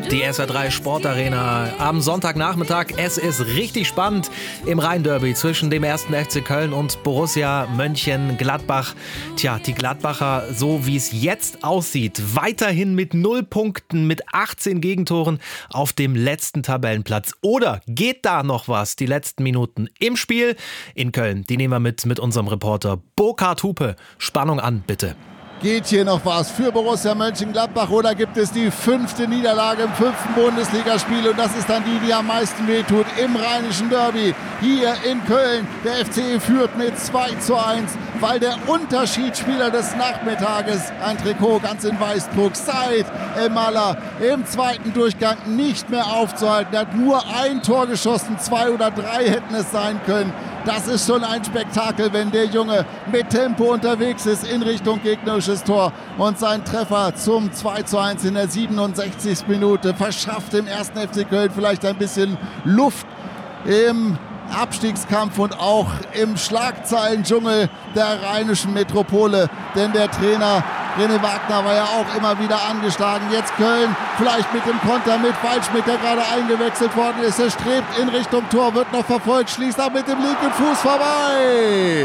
Die SR3 Sportarena am Sonntagnachmittag. Es ist richtig spannend im Rhein-Derby zwischen dem 1. FC Köln und Borussia Mönchengladbach. Tja, die Gladbacher, so wie es jetzt aussieht, weiterhin mit 0 Punkten, mit 18 Gegentoren auf dem letzten Tabellenplatz. Oder geht da noch was? Die letzten Minuten im Spiel in Köln, die nehmen wir mit unserem Reporter Burkhard Hupe. Spannung an, bitte. Geht hier noch was für Borussia Mönchengladbach oder gibt es die 5. Niederlage im 5. Bundesligaspiel und das ist dann die am meisten wehtut im Rheinischen Derby hier in Köln. Der FC führt mit 2:1, weil der Unterschiedsspieler des Nachmittages, ein Trikot ganz in Weißdruck, Said El-Mallah, im zweiten Durchgang nicht mehr aufzuhalten. Er hat nur ein Tor geschossen, 2 oder 3 hätten es sein können. Das ist schon ein Spektakel, wenn der Junge mit Tempo unterwegs ist in Richtung gegnerisches Tor. Und sein Treffer zum 2:1 in der 67. Minute verschafft dem 1. FC Köln vielleicht ein bisschen Luft im Abstiegskampf und auch im Schlagzeilendschungel der rheinischen Metropole. Denn der Trainer René Wagner war ja auch immer wieder angeschlagen. Jetzt Köln vielleicht mit dem Konter mit Waldschmidt, der gerade eingewechselt worden ist. Er strebt in Richtung Tor, wird noch verfolgt, schließt ab mit dem linken Fuß vorbei.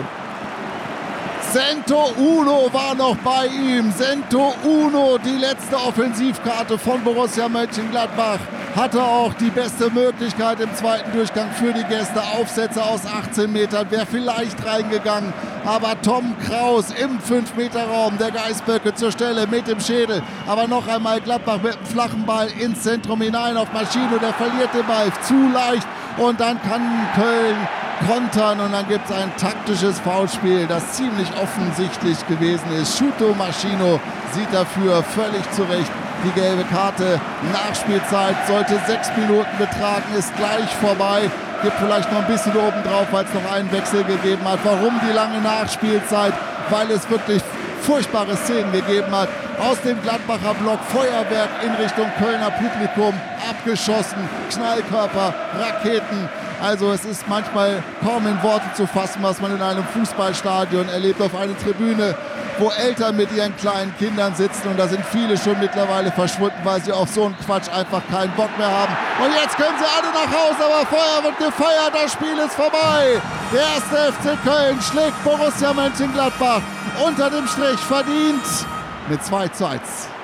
Sento Uno war noch bei ihm. Sento Uno, die letzte Offensivkarte von Borussia Mönchengladbach, hatte auch die beste Möglichkeit im zweiten Durchgang für die Gäste. Aufsätze aus 18 Metern, wäre vielleicht reingegangen. Aber Tom Kraus im 5-Meter-Raum der Geißböcke zur Stelle mit dem Schädel. Aber noch einmal Gladbach mit dem flachen Ball ins Zentrum hinein auf Maschino. Der verliert den Ball zu leicht und dann kann Köln kontern und dann gibt es ein taktisches Foulspiel, das ziemlich offensichtlich gewesen ist. Shuto Maschino sieht dafür völlig zurecht die gelbe Karte. Nachspielzeit sollte 6 Minuten betragen, ist gleich vorbei. Gibt vielleicht noch ein bisschen oben drauf, weil es noch einen Wechsel gegeben hat. Warum die lange Nachspielzeit? Weil es wirklich furchtbare Szenen gegeben hat. Aus dem Gladbacher Block Feuerwerk in Richtung Kölner Publikum, abgeschossen, Knallkörper, Raketen. Also es ist manchmal kaum in Worte zu fassen, was man in einem Fußballstadion erlebt, auf einer Tribüne, wo Eltern mit ihren kleinen Kindern sitzen und da sind viele schon mittlerweile verschwunden, weil sie auf so einen Quatsch einfach keinen Bock mehr haben. Und jetzt können sie alle nach Hause, aber vorher wird gefeiert, das Spiel ist vorbei. Der 1. FC Köln schlägt Borussia Mönchengladbach unter dem Strich verdient mit 2:1.